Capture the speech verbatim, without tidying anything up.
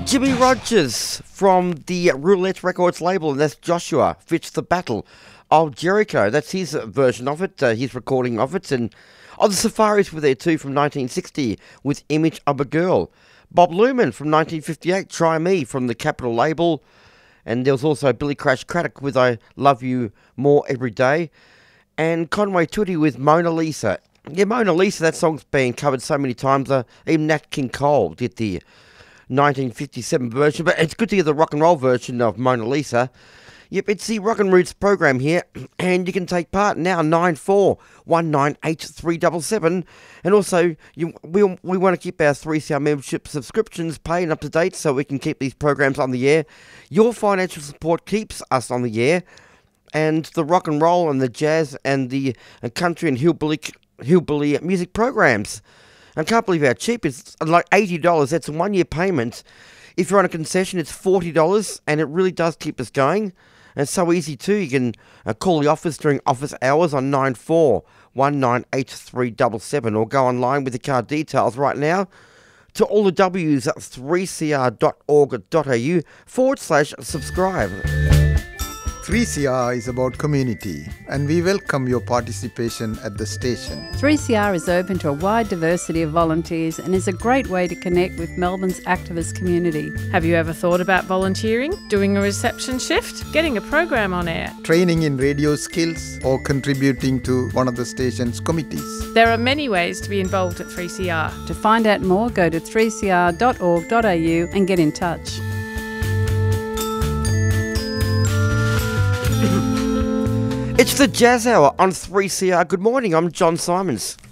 Jimmy Rogers from the Roulette Records label, and that's Joshua Fits the Battle of Jericho. That's his version of it, uh, his recording of it. And oh, the Safaris were there too from nineteen sixty with Image of a Girl. Bob Luman from nineteen fifty-eight, Try Me from the Capitol label. And there was also Billy Crash Craddock with I Love You More Every Day. And Conway Twitty with Mona Lisa. Yeah, Mona Lisa, that song's been covered so many times. Uh, even Nat King Cole did the nineteen fifty-seven version, but it's good to hear the rock and roll version of Mona Lisa. Yep, it's the Rock and Roots program here, and you can take part now, nine four one nine eight three seven seven. And also, you, we, we want to keep our three C R membership subscriptions paid and up to date so we can keep these programs on the air. Your financial support keeps us on the air, and the rock and roll and the jazz and the and country and hillbilly, hillbilly music programs. I can't believe how cheap. It's like eighty dollars. That's a one-year payment. If you're on a concession, it's forty dollars, and it really does keep us going. And it's so easy too. You can uh, call the office during office hours on nine four one nine eight three seven seven, or go online with the card details right now to all the W's at three c r dot org dot a u forward slash subscribe. three C R is about community, and we welcome your participation at the station. three C R is open to a wide diversity of volunteers and is a great way to connect with Melbourne's activist community. Have you ever thought about volunteering, doing a reception shift, getting a program on air? Training in radio skills or contributing to one of the station's committees. There are many ways to be involved at three C R. To find out more, go to three c r dot org dot a u and get in touch. It's the Jazz Hour on three C R. Good morning, I'm John Simons.